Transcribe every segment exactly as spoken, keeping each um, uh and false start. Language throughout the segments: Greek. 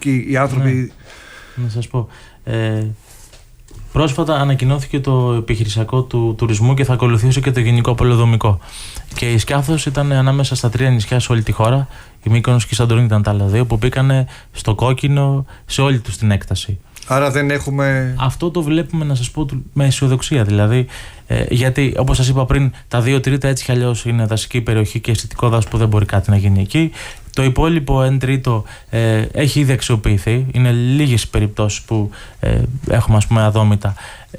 εκεί οι άνθρωποι. Ναι. Να σας πω. Ε, πρόσφατα ανακοινώθηκε το επιχειρησιακό του τουρισμού και θα ακολουθήσει και το γενικό πολεοδομικό. Και η Σκιάθος ήταν ανάμεσα στα τρία νησιά σε όλη τη χώρα. Η Μύκονος και η Σαντορίνη ήταν τα άλλα δύο που μπήκανε στο κόκκινο σε όλη τους την έκταση. Άρα δεν έχουμε. Αυτό το βλέπουμε, να σας πω, με αισιοδοξία. Δηλαδή, ε, γιατί όπως σας είπα πριν, τα δύο τρίτα έτσι κι αλλιώς είναι δασική περιοχή και αισθητικό δάσος που δεν μπορεί κάτι να γίνει εκεί. Το υπόλοιπο εν τρίτο ε, έχει ήδη αξιοποιηθεί. Είναι λίγες περιπτώσεις που ε, έχουμε, ας πούμε, αδόμητα.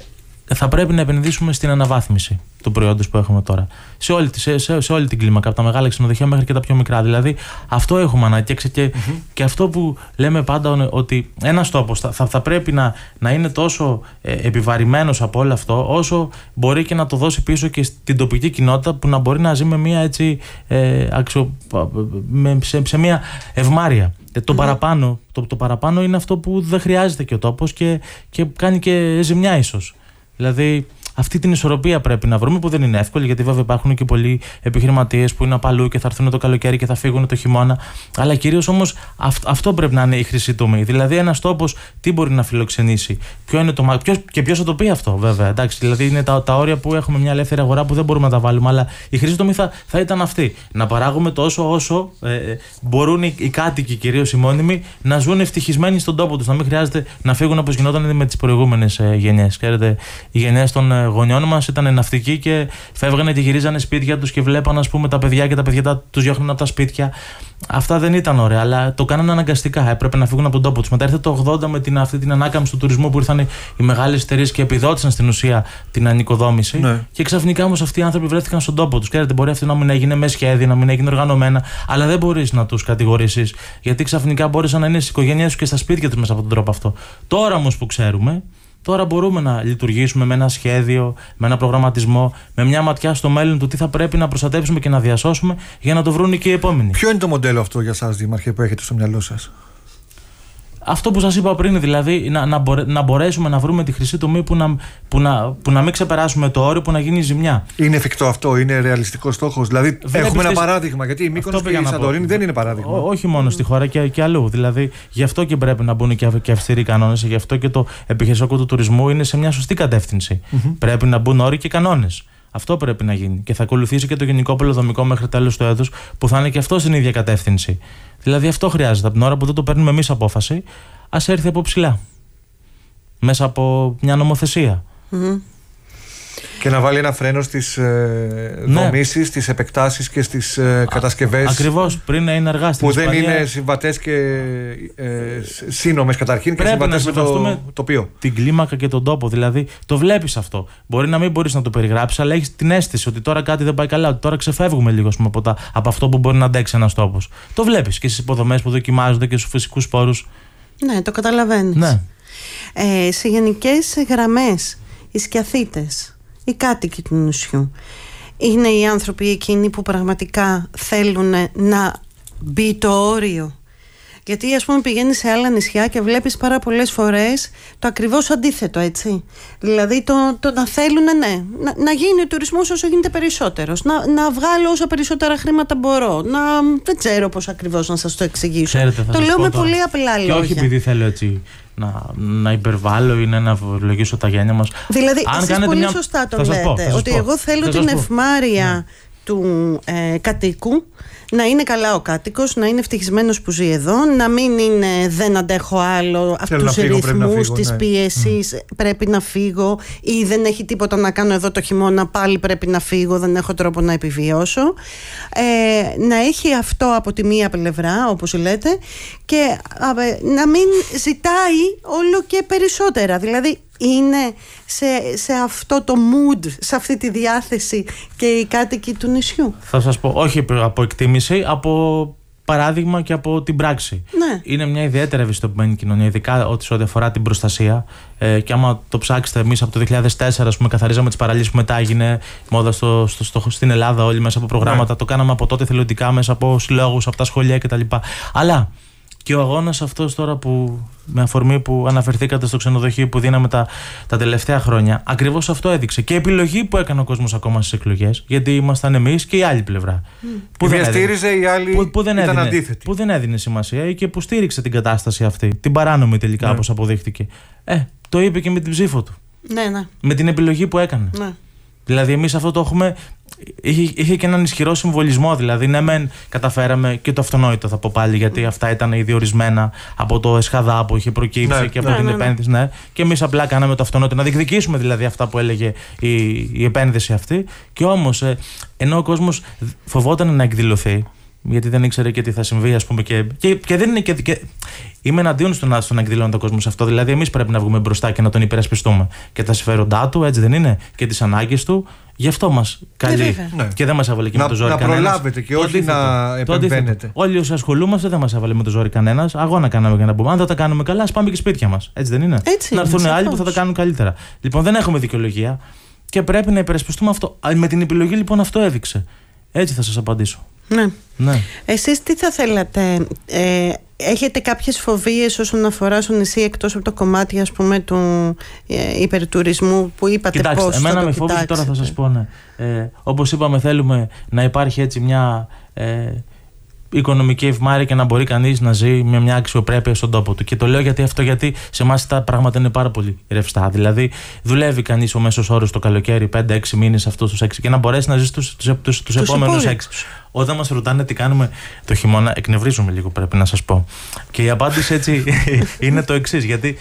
Θα πρέπει να επενδύσουμε στην αναβάθμιση του προϊόντος που έχουμε τώρα. Σε όλη, σε, σε, σε όλη την κλίμακα, από τα μεγάλα ξενοδοχεία μέχρι και τα πιο μικρά. Δηλαδή, αυτό έχουμε ανάγκη. Και, mm-hmm. και αυτό που λέμε πάντα, ότι ένας τόπος θα, θα, θα πρέπει να, να είναι τόσο ε, επιβαρημένος από όλο αυτό, όσο μπορεί και να το δώσει πίσω και στην τοπική κοινότητα, που να μπορεί να ζει με μια έτσι, ε, αξιο, με, σε, σε μια ευμάρεια. Το, mm-hmm. παραπάνω, το, το παραπάνω είναι αυτό που δεν χρειάζεται και ο τόπος και, και κάνει και ζημιά ίσως. Δηλαδή, αυτή την ισορροπία πρέπει να βρούμε, που δεν είναι εύκολη, γιατί βέβαια υπάρχουν και πολλοί επιχειρηματίες που είναι απ' αλλού και θα έρθουν το καλοκαίρι και θα φύγουν το χειμώνα. Αλλά κυρίως όμως αυ- αυτό πρέπει να είναι η χρυσή τομή. Δηλαδή, ένας τόπος τι μπορεί να φιλοξενήσει, ποιο είναι το, ποιος, και ποιος θα το πει αυτό, βέβαια. Εντάξει, δηλαδή, είναι τα, τα όρια που έχουμε μια ελεύθερη αγορά που δεν μπορούμε να τα βάλουμε. Αλλά η χρυσή τομή θα, θα ήταν αυτή. Να παράγουμε τόσο όσο ε, μπορούν οι, οι κάτοικοι, κυρίως οι μόνιμοι, να ζουν ευτυχισμένοι στον τόπο τους. Να μην χρειάζεται να φύγουν όπως γινόταν με τις προηγούμενες ε, γενιές. Ξέρετε, οι γενιές των ε, γονιών μας ήταν ναυτικοί και φεύγανε και γυρίζανε σπίτια τους και βλέπαν, ας πούμε, τα παιδιά και τα παιδιά τους διώχνουν από τα σπίτια. Αυτά δεν ήταν ωραία, αλλά το κάνανε αναγκαστικά. Έπρεπε να φύγουν από τον τόπο τους. Μετά ήρθε το ογδόντα με την, αυτή την ανάκαμψη του τουρισμού που ήρθαν οι μεγάλες εταιρείες και επιδότησαν στην ουσία την ανοικοδόμηση. Ναι. Και ξαφνικά όμως αυτοί οι άνθρωποι βρέθηκαν στον τόπο τους. Ξέρετε, μπορεί αυτό να μην έγινε με σχέδιο, να μην έγινε οργανωμένα, αλλά δεν μπορείς να τους κατηγορήσεις, γιατί ξαφνικά μπόρεσαν να είναι στις οικογένειες τους και στα σπίτια τους μέσα από τον τρόπο αυτό. Τώρα όμως που ξέρουμε. Τώρα μπορούμε να λειτουργήσουμε με ένα σχέδιο, με ένα προγραμματισμό, με μια ματιά στο μέλλον του τι θα πρέπει να προστατεύσουμε και να διασώσουμε για να το βρουν και οι επόμενοι. Ποιο είναι το μοντέλο αυτό για σας, Δήμαρχε, που έχετε στο μυαλό σας? Αυτό που σας είπα πριν, δηλαδή να, να, μπορέ, να μπορέσουμε να βρούμε τη χρυσή τομή που να, που, να, που να μην ξεπεράσουμε το όριο, που να γίνει ζημιά. Είναι εφικτό αυτό, είναι ρεαλιστικός στόχος? Δηλαδή, βλέπεις, έχουμε ένα παράδειγμα, γιατί η Μύκονος και η Σαντορίνη δεν είναι παράδειγμα. Ό, όχι μόνο στη χώρα και, και αλλού. Δηλαδή, γι' αυτό και πρέπει να μπουν και, και αυστηροί κανόνες, γι' αυτό και το επιχειρησιακό του τουρισμού είναι σε μια σωστή κατεύθυνση. Mm-hmm. Πρέπει να μπουν όροι και κανόνες. Αυτό πρέπει να γίνει. Και θα ακολουθήσει και το γενικό πολεοδομικό μέχρι τέλος του έτους, που θα είναι και αυτό στην ίδια κατεύθυνση. Δηλαδή, αυτό χρειάζεται. Από την ώρα που δεν το παίρνουμε εμείς απόφαση, ας έρθει από ψηλά. Μέσα από μια νομοθεσία. Mm-hmm. Και να βάλει ένα φρένο στις ε, ναι. δομήσεις, στις επεκτάσεις και στις ε, κατασκευές. Ακριβώς, πριν είναι αργά στην που Ισπανία. Δεν είναι συμβατές και ε, σύνομες καταρχήν. Πρέπει και συμβατές με το τοπίο. Την κλίμακα και τον τόπο. Δηλαδή, το βλέπεις αυτό. Μπορεί να μην μπορείς να το περιγράψεις, αλλά έχεις την αίσθηση ότι τώρα κάτι δεν πάει καλά. Ότι τώρα ξεφεύγουμε λίγο, πούμε, από, τα, από αυτό που μπορεί να αντέξει ένας τόπος. Το βλέπεις και στις υποδομές που δοκιμάζονται και στους φυσικούς πόρους. Ναι, το καταλαβαίνεις. Ναι. Ε, σε γενικές γραμμές, οι Σκιαθίτες, οι κάτοικοι του νησιού, είναι οι άνθρωποι εκείνοι που πραγματικά θέλουν να μπει το όριο? Γιατί, ας πούμε, πηγαίνεις σε άλλα νησιά και βλέπεις πάρα πολλές φορές το ακριβώς αντίθετο, έτσι. Δηλαδή το, το να θέλουν, ναι, να, να γίνει ο τουρισμός όσο γίνεται περισσότερος, να, να βγάλω όσο περισσότερα χρήματα μπορώ, να, δεν ξέρω πώς ακριβώς να σας το εξηγήσω. Ξέρετε, το λέω με τώρα πολύ απλά λόγια. Και όχι επειδή θέλω έτσι να, να υπερβάλλω ή να ευλογήσω τα γένια μας. Δηλαδή, αν εσείς πολύ μια... σωστά το λέτε, πω, ότι πω. εγώ θέλω την ευμάρεια ναι. του ε, κατοίκου, να είναι καλά ο κάτοικος, να είναι ευτυχισμένος που ζει εδώ, να μην είναι δεν αντέχω άλλο αυτούς τους ρυθμούς της ναι. πίεσης, mm. πρέπει να φύγω, ή δεν έχει τίποτα να κάνω εδώ το χειμώνα, πάλι πρέπει να φύγω, δεν έχω τρόπο να επιβιώσω. Ε, να έχει αυτό από τη μία πλευρά, όπως λέτε, και ε, να μην ζητάει όλο και περισσότερα. Δηλαδή είναι σε, σε αυτό το mood, σε αυτή τη διάθεση και οι κάτοικοι του νησιού? Θα σας πω, όχι από εκτίμηση, από παράδειγμα και από την πράξη. Ναι. Είναι μια ιδιαίτερα ευαισθητοποιημένη κοινωνία, ειδικά ό,τι αφορά την προστασία. Ε, και άμα το ψάξετε, εμείς από το δύο χιλιάδες τέσσερα, ας πούμε, καθαρίζαμε τις παραλίες που μετά έγινε μόδα στο, στο, στο, στην Ελλάδα, όλοι μέσα από προγράμματα. Ναι. Το κάναμε από τότε θελοντικά, μέσα από συλλόγους, από τα σχολεία κτλ. Αλλά Και ο αγώνας αυτός τώρα που, με αφορμή που αναφερθήκατε στο ξενοδοχείο που δίναμε τα, τα τελευταία χρόνια, ακριβώς αυτό έδειξε. Και επιλογή που έκανε ο κόσμος ακόμα στις εκλογές, γιατί ήμασταν εμείς και η άλλη πλευρά. Mm. Που δεν στήριζε, η άλλη που, που δεν ήταν έδινε, αντίθετη. Που δεν έδινε σημασία και που στήριξε την κατάσταση αυτή, την παράνομη τελικά, ναι. όπως αποδείχτηκε. Ε, το είπε και με την ψήφο του. Ναι, ναι. Με την επιλογή που έκανε. Ναι. Δηλαδή, εμείς αυτό το έχουμε. Είχε, είχε και έναν ισχυρό συμβολισμό. Δηλαδή, ναι, μεν καταφέραμε και το αυτονόητο, θα πω πάλι, γιατί αυτά ήταν ήδη ορισμένα από το ΕΣΧΑΔΑ που είχε προκύψει ναι, και από ναι, την ναι, επένδυση. Ναι. Και εμείς απλά κάναμε το αυτονόητο, να διεκδικήσουμε δηλαδή αυτά που έλεγε η, η επένδυση αυτή. Και όμως, ε, ενώ ο κόσμος φοβόταν να εκδηλωθεί, γιατί δεν ήξερε και τι θα συμβεί, ας πούμε. Και, και, και δεν είναι και, και, είμαι εναντίον στο να, στο να εκδηλώνει ο κόσμο αυτό. Δηλαδή, εμείς πρέπει να βγούμε μπροστά και να τον υπερασπιστούμε. Και τα συμφέροντά του, έτσι δεν είναι, και τις ανάγκες του. Γι' αυτό μας καλεί. Ναι. Και δεν μας έβαλε και να, με το ζόρι να κανένας. Να προλάβετε και όχι να επεμβαίνετε. Όλοι όσοι ασχολούμαστε δεν μας έβαλε με το ζόρι κανένας. Αγώνα κάναμε για να πούμε. Αν δεν τα κάνουμε καλά, ας πάμε και σπίτια μας. Έτσι δεν είναι. Έτσι, να έρθουν άλλοι που θα τα κάνουν καλύτερα. Λοιπόν, δεν έχουμε δικαιολογία και πρέπει να υπερασπιστούμε αυτό. Με την επιλογή λοιπόν αυτό έδειξε. Έτσι θα σας απαντήσω. Ναι. ναι. Εσείς τι θα θέλατε, ε, έχετε κάποιες φοβίες όσον αφορά στο νησί, εκτός από το κομμάτι, ας πούμε, του ε, υπερτουρισμού που είπατε? Κοιτάξτε, πώς εμένα θα το με φόβησε, κοιτάξετε? τώρα θα σας πω, ναι. ε, όπως είπαμε, θέλουμε να υπάρχει έτσι μια ε, οικονομική ευμάρεια και να μπορεί κανείς να ζει με μια αξιοπρέπεια στον τόπο του. Και το λέω γιατί αυτό, γιατί σε εμάς τα πράγματα είναι πάρα πολύ ρευστά. Δηλαδή, δουλεύει κανείς ο μέσος όρος το καλοκαίρι πέντε έξι μήνες αυτούς τους έξι και να μπορέσει να ζήσει τους, τους, τους, τους επόμενους έξι. Όταν μας ρωτάνε τι κάνουμε το χειμώνα, εκνευρίζουμε λίγο, πρέπει να σας πω. Και η απάντηση έτσι είναι το εξής, γιατί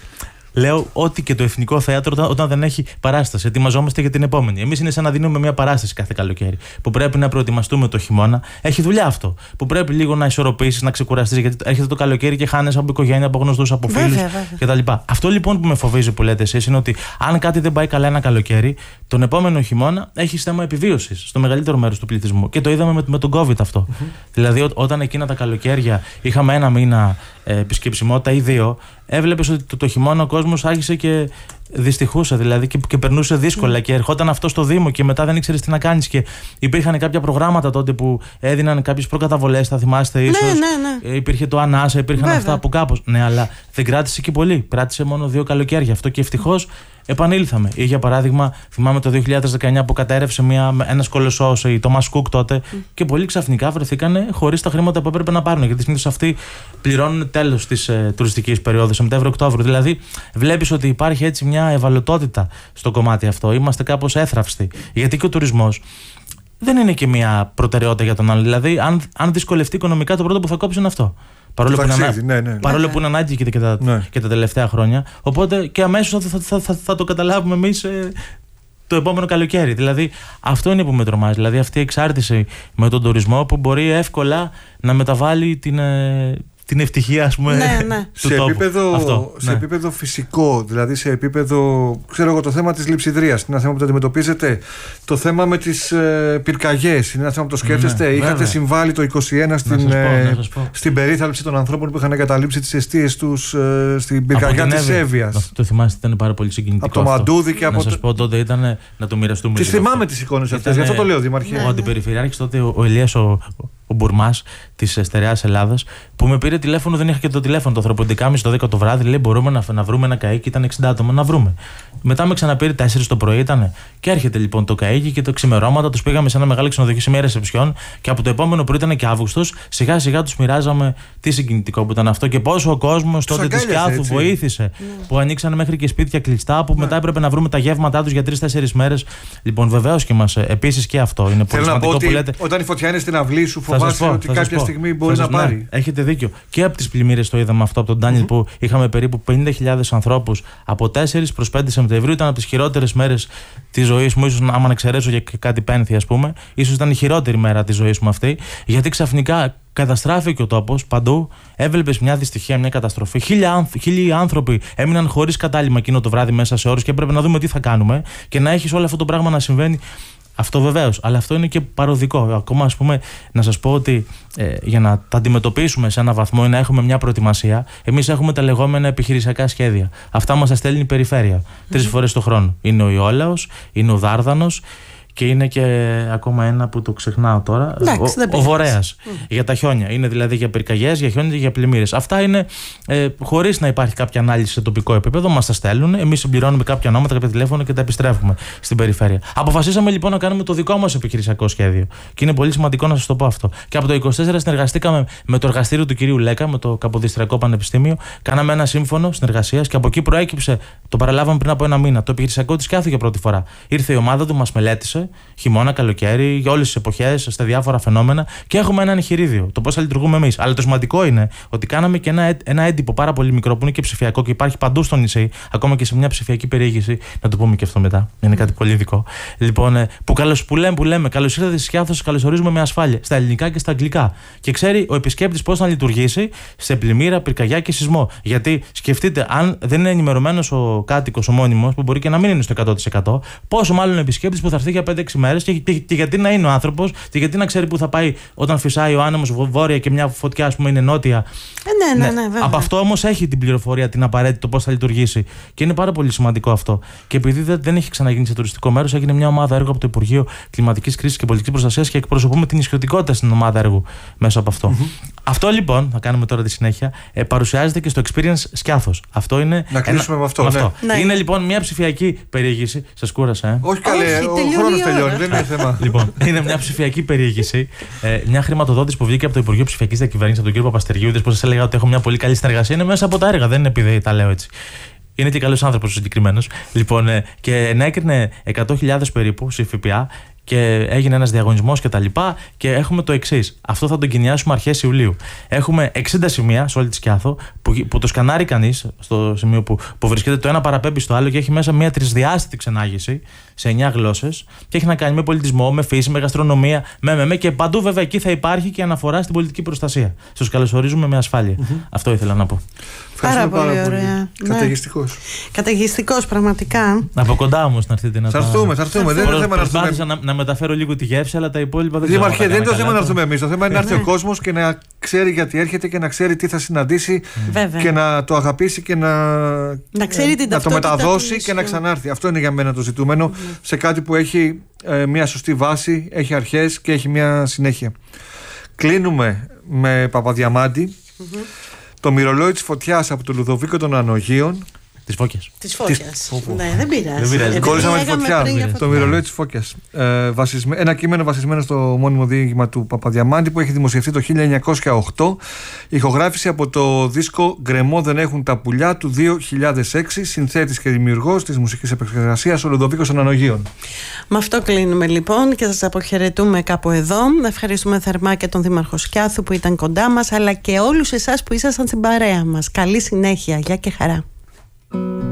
λέω ότι και το Εθνικό Θέατρο, όταν, όταν δεν έχει παράσταση, ετοιμαζόμαστε για την επόμενη. Εμείς είναι σαν να δίνουμε μια παράσταση κάθε καλοκαίρι. Που πρέπει να προετοιμαστούμε το χειμώνα. Έχει δουλειά αυτό. Που πρέπει λίγο να ισορροπήσεις, να ξεκουραστείς. Γιατί έρχεται το καλοκαίρι και χάνεσαι από οικογένεια, από γνωστούς, από φίλους κτλ. Αυτό λοιπόν που με φοβίζει που λέτε εσείς είναι ότι αν κάτι δεν πάει καλά ένα καλοκαίρι, τον επόμενο χειμώνα έχει θέμα επιβίωσης στο μεγαλύτερο μέρος του πληθυσμού. Και το είδαμε με, με τον COVID αυτό. Mm-hmm. Δηλαδή, ό, όταν εκείνα τα καλοκαίρια είχαμε ένα μήνα ε, επισκεψιμότητα ή δύο, έβλεπες ότι το, το χειμώνα ο κόσμος άρχισε και δυστυχούσε, δηλαδή και, και περνούσε δύσκολα. Mm. Και ερχόταν αυτό στο Δήμο και μετά δεν ήξερες τι να κάνεις. Και υπήρχαν κάποια προγράμματα τότε που έδιναν κάποιες προκαταβολές, θα θυμάστε ίσως. Ναι, ναι, ναι. Υπήρχε το Ανάσα, υπήρχαν Βέβαια. αυτά που κάπως. Ναι, αλλά δεν κράτησε και πολύ. Κράτησε μόνο δύο καλοκαίρια αυτό και ευτυχώς επανήλθαμε. Ή για παράδειγμα, θυμάμαι το δύο χιλιάδες δεκαεννιά που κατέρευσε μια, ένας κολοσσός, η Thomas Cook τότε, mm. και πολλοί ξαφνικά βρεθήκαν χωρίς τα χρήματα που έπρεπε να πάρουν. Γιατί συνήθως αυτοί πληρώνουν τέλος της ε, τουριστικής περίοδου, Σεπτέμβριο-Οκτώβριο. Δηλαδή, βλέπεις ότι υπάρχει έτσι μια ευαλωτότητα στο κομμάτι αυτό. Είμαστε κάπως έθραυστοι. Γιατί και ο τουρισμός δεν είναι και μια προτεραιότητα για τον άλλο. Δηλαδή, αν, αν δυσκολευτεί οικονομικά, το πρώτο που θα κόψει είναι αυτό. Παρόλο, που, αξίζει, είναι, ναι, ναι. παρόλο που είναι ανάγκη και, και, τα, ναι. και τα τελευταία χρόνια. Οπότε και αμέσως θα, θα, θα, θα το καταλάβουμε εμείς ε, το επόμενο καλοκαίρι. Δηλαδή, αυτό είναι που με τρομάζει. Δηλαδή, αυτή η εξάρτηση με τον τουρισμό που μπορεί εύκολα να μεταβάλει την. Ε, την ευτυχία, ας πούμε, ναι, ναι. του σε, τόπου. Επίπεδο, Αυτό, σε ναι. επίπεδο φυσικό, δηλαδή σε επίπεδο, ξέρω εγώ, το θέμα της λειψιδρίας είναι ένα θέμα που το αντιμετωπίζετε, το θέμα με τις ε, πυρκαγιές είναι ένα θέμα που το σκέφτεστε, ναι, είχατε βέβαια. συμβάλει το είκοσι ένα στην, πω, ε, στην περίθαλψη των ανθρώπων που είχαν εγκαταλείψει τις εστίες τους ε, στην πυρκαγιά της Εύβοιας. Αυτό το θυμάστε, ήταν πάρα πολύ συγκινητικό. Από το Μαντούδι και από. Να σας πω, τότε ήταν να το μοιραστούμε. Τις θυμάμαι τις εικόνες αυτές, γι' αυτό το λέω, Δήμαρχε. Ο αντιπεριφερειάρχης τότε, ο Ηλίας ο ο Μπουρμάς της Στερεάς Ελλάδας, που με πήρε τηλέφωνο, δεν είχα και το τηλέφωνο το άνθρωπο, έντεκα και μισή το δέκα το βράδυ, λέει μπορούμε να, να βρούμε ένα καΐκι, ήταν εξήντα άτομα, να βρούμε. Μετά με ξαναπήρε τέσσερις το πρωί ήταν και έρχεται λοιπόν το καΐκι και το ξημερώματα τους πήγαμε σε ένα μεγάλο ξενοδοχείο σε μια ρεσεψιόν και από το επόμενο πρωί ήταν και Αύγουστος, σιγά σιγά τους μοιράζαμε τι συγκινητικό που ήταν αυτό και πόσο ο κόσμος τότε της Κιάθου βοήθησε, mm. που ανοίξαν μέχρι και σπίτια κλειστά, που mm. μετά έπρεπε να βρούμε τα γεύματά τους για τρεις-τέσσερις μέρες. Λοιπόν, βεβαίως και μας επίσης και αυτό είναι πολύ σημαντικό που λέτε. Όταν η φωτιά είναι στην αυλή σου, φοβάσαι ότι κάποια στιγμή μπορεί να πάρει. Ναι, έχετε δίκιο. Και από τις πλημμύρες το είδαμε αυτό από τον Ντάνιελ, mm-hmm. που είχαμε περίπου πενήντα χιλιάδες ανθρώπους από τέσσερις προς πέντε Σεπτεμβρίου. Ήταν από τις χειρότερες μέρες της ζωής μου. Ίσως, άμα να εξαιρέσω για κάτι πένθη, ας πούμε, ίσως ήταν η χειρότερη μέρα της ζωής μου αυτή. Γιατί ξαφνικά καταστράφηκε ο τόπος παντού. Έβλεπες μια δυστυχία, μια καταστροφή. Χίλιοι άνθρωποι έμειναν χωρίς κατάλημα εκείνο το βράδυ μέσα σε όρους και έπρεπε να δούμε τι θα κάνουμε και να έχεις όλο αυτό το πράγμα να συμβαίνει. Αυτό βεβαίως, αλλά αυτό είναι και παροδικό. Ακόμα, ας πούμε, να σας πω ότι ε, για να τα αντιμετωπίσουμε σε ένα βαθμό ή να έχουμε μια προετοιμασία, εμείς έχουμε τα λεγόμενα επιχειρησιακά σχέδια. Αυτά μας τα στέλνει η περιφέρεια mm-hmm. τρεις φορές το χρόνο. Είναι ο Ιόλαος, είναι ο Δάρδανος Και είναι και ακόμα ένα που το ξεχνάω τώρα. Εντάξει, ο ο Βορέας. Mm. Για τα χιόνια. Είναι δηλαδή για πυρκαγιές, για χιόνια και για πλημμύρες. Αυτά είναι ε, χωρίς να υπάρχει κάποια ανάλυση σε τοπικό επίπεδο. Μας τα στέλνουν. Εμείς συμπληρώνουμε κάποια ονόματα, κάποια τηλέφωνα και τα επιστρέφουμε στην περιφέρεια. Αποφασίσαμε λοιπόν να κάνουμε το δικό μας επιχειρησιακό σχέδιο. Και είναι πολύ σημαντικό να σας το πω αυτό. Και από το είκοσι τέσσερα συνεργαστήκαμε με το εργαστήριο του κυρίου Λέκα, με το Καποδιστριακό Πανεπιστήμιο. Κάναμε ένα σύμφωνο συνεργασίας και από εκεί προέκυψε, το παραλάβαμε πριν από ένα μήνα, το επιχειρησιακό της Σκιάθου για πρώτη φορά. Ήρθε η ομάδα του, μας μελέτησε, χειμώνα, καλοκαίρι, για όλες τις εποχές, στα διάφορα φαινόμενα και έχουμε ένα εγχειρίδιο. Το πώς θα λειτουργούμε εμείς. Αλλά το σημαντικό είναι ότι κάναμε και ένα, ένα έντυπο πάρα πολύ μικρό που είναι και ψηφιακό και υπάρχει παντού στο νησί, ακόμα και σε μια ψηφιακή περιήγηση. Να το πούμε και αυτό μετά. Είναι κάτι πολύ ειδικό. Λοιπόν, που, καλώς, που λέμε, που λέμε, καλώς ήρθατε στη Σκιάθο, σας καλωσορίζουμε με ασφάλεια. Στα ελληνικά και στα αγγλικά. Και ξέρει ο επισκέπτης πώς να λειτουργήσει σε πλημμύρα, πυρκαγιά και σεισμό. Γιατί σκεφτείτε, αν δεν είναι ενημερωμένος ο κάτοικος, ο μόνιμος, που μπορεί και να μην είναι στο εκατό τοις εκατό, πόσο μάλλον ο επισκέπτης που θα έρθει για πέντε έξι μέρες και, και, και γιατί να είναι ο άνθρωπος και γιατί να ξέρει που θα πάει όταν φυσάει ο άνεμος βόρεια και μια φωτιά, ας πούμε, είναι νότια. Ε, ναι, ναι, ναι, βέβαια. Από αυτό όμως έχει την πληροφορία, την απαραίτητο πώς θα λειτουργήσει. Και είναι πάρα πολύ σημαντικό αυτό. Και επειδή δεν, δεν έχει ξαναγίνει σε τουριστικό μέρος, έγινε μια ομάδα έργου από το Υπουργείο Κλιματικής Κρίσης και Πολιτικής Προστασίας και εκπροσωπούμε την ισχυροτικότητα στην ομάδα έργου μέσα από αυτό. Mm-hmm. Αυτό λοιπόν, θα κάνουμε τώρα τη συνέχεια, ε, παρουσιάζεται και στο Experience Σκιάθος. Αυτό είναι. Να κλείσουμε ένα... με αυτό. Με ναι. αυτό. Ναι. Είναι λοιπόν μια ψηφιακή περιήγηση. Σας κούρασα, ε. Όχι καλέ, ο χρόνος τελειώνει, δεν είναι θέμα. Λοιπόν, είναι μια ψηφιακή περιήγηση. Ε, μια χρηματοδότηση που βγήκε από το Υπουργείο Ψηφιακής Διακυβέρνησης, από τον κύριο Παπαστεργίου. Που σας έλεγα ότι έχω μια πολύ καλή συνεργασία. Είναι μέσα από τα έργα, δεν είναι επειδή τα λέω έτσι. Είναι και καλός άνθρωπος ο συγκεκριμένος. Λοιπόν, ε, και ενέκρινε εκατό χιλιάδες περίπου σε ΦΠΑ. Και έγινε ένας διαγωνισμός και τα λοιπά. Και έχουμε το εξής. Αυτό θα το εγκαινιάσουμε αρχές Ιουλίου. Έχουμε εξήντα σημεία σε όλη τη Σκιάθο που, που το σκανάρει κανείς στο σημείο που, που βρίσκεται. Το ένα παραπέμπει στο άλλο και έχει μέσα μια τρισδιάστατη ξενάγηση σε εννιά γλώσσες. Και έχει να κάνει με πολιτισμό, με φύση, με γαστρονομία, με, με, με και παντού βέβαια εκεί θα υπάρχει και αναφορά στην πολιτική προστασία. Σας καλωσορίζουμε με ασφάλεια. Mm-hmm. Αυτό ήθελα να πω. Πάρα πολύ, πάρα πολύ ωραία. Καταιγιστικός. Ναι. Καταιγιστικός, πραγματικά. Από κοντά όμως να έρθετε να θα έρθουμε, θα έρθουμε. Δεν είναι θέμα να έρθουμε. Προσπάθησα να, να μεταφέρω λίγο τη γεύση, αλλά τα υπόλοιπα δεν ξέρω. Δήμαρχε, δεν είναι το θέμα να έρθουμε εμείς. Το θέμα είναι να έρθει ο κόσμος και να ξέρει γιατί έρχεται και να ξέρει τι θα συναντήσει Βέβαια. και να το αγαπήσει και να, να, ξέρει την να το μεταδώσει και να ξανάρθει. Αυτό είναι για μένα το ζητούμενο mm. σε κάτι που έχει ε, μια σωστή βάση, έχει αρχές και έχει μια συνέχεια. Κλείνουμε με Παπαδιαμάντη. Mm-hmm. Το μυρολόι της φωτιάς από το Λουδοβίκο των Ανογείων. Της Φώκιας. Της Φώκιας. Ναι, δεν πειράζει. Δεν πειράζει. Κόλλησαμε τη φωτιά. Το μυρολόι της Φώκιας. Ε, βασισμέ... Ένα κείμενο βασισμένο στο μόνιμο διήγημα του Παπαδιαμάντη που έχει δημοσιευτεί το χίλια εννιακόσια οκτώ. Ηχογράφηση από το δίσκο «Γκρεμό δεν έχουν τα πουλιά» του δύο χιλιάδες έξι. Συνθέτης και δημιουργός της μουσικής επεξεργασίας ο Λουδοβίκος των Ανογείων. Με αυτό κλείνουμε λοιπόν και σας αποχαιρετούμε κάπου εδώ. Ευχαριστούμε θερμά και τον Δήμαρχο Σκιάθου που ήταν κοντά μας, αλλά και όλους εσάς που ήσασταν στην παρέα μας. Καλή συνέχεια. Γεια και χαρά.